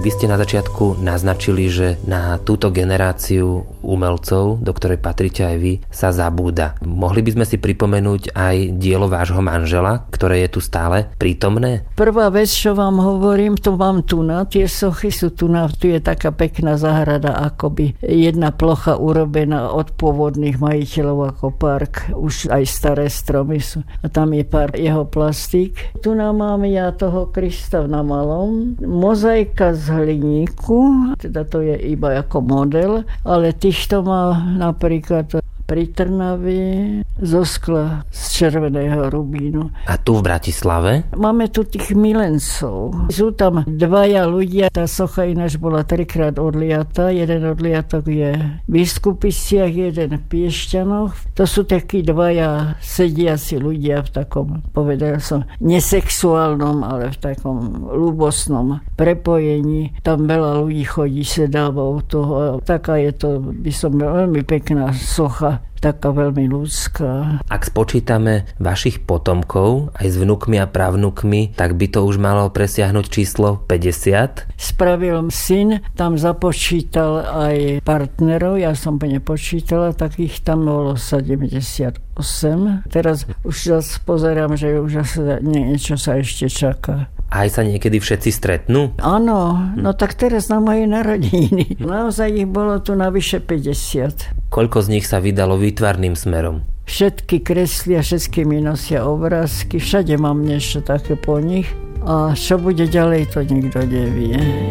Vy ste na začiatku naznačili, že na túto generáciu umelcov, do ktorej patríte aj vy, sa zabúda. Mohli by sme si pripomenúť aj dielo vášho manžela, ktoré je tu stále prítomné? Prvá vec, čo vám hovorím, to mám tu na, tie sochy sú tu na, tu je taká pekná záhrada, akoby jedna plocha urobená od pôvodných majiteľov ako park, už aj staré stromy sú. A tam je pár jeho plastík. Tu nám mám ja toho Krista na malom. Mozaika z hliníku, teda to je iba ako model, ale týchto má napríklad pri Trnavi zo skla z červeného rubínu. A tu v Bratislave? Máme tu tých milencov. Sú tam dvaja ľudia. Tá socha ináč bola 3-krát odliata. Jeden odliatok je v Biskupiciach, jeden v Piešťanoch. To sú takí dvaja sediaci ľudia v takom, povedal som, nesexuálnom, ale v takom ľúbosnom prepojení. Tam veľa ľudí chodí, sedávou toho. Taká je to, by som veľmi pekná socha. Taká veľmi ľudská. Ak spočítame vašich potomkov aj s vnukmi a pravnukmi, tak by to už malo presiahnuť číslo 50? Spravil syn, tam započítal aj partnerov, ja som nepočítala, takých tam bolo 78. Teraz už zase pozerám, že už zase niečo sa ešte čaká. Aj sa niekedy všetci stretnú? Áno, no tak teraz na moje narodeniny. Naozaj ich bolo tu navyše 50. Koľko z nich sa vydalo výtvarným smerom? Všetky kreslia, všetky mi nosia obrázky, všade mám niečo také po nich. A čo bude ďalej, to nikto nevie.